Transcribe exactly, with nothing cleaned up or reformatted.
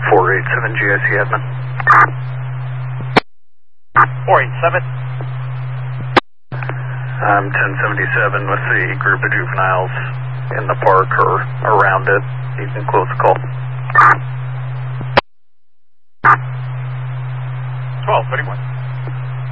four eight seven G I C admin. four eight seven. I'm ten seventy-seven with the group of juveniles in the park or around it. You can close the call.